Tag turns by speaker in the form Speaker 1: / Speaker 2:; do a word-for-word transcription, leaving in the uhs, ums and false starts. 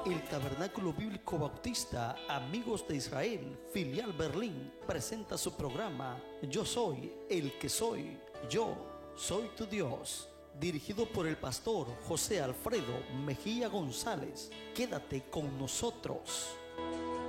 Speaker 1: El Tabernáculo Bíblico Bautista Amigos de Israel, filial Berlín, presenta su programa Yo soy el que soy, yo soy tu Dios, dirigido por el pastor José Alfredo Mejía González. Quédate con nosotros.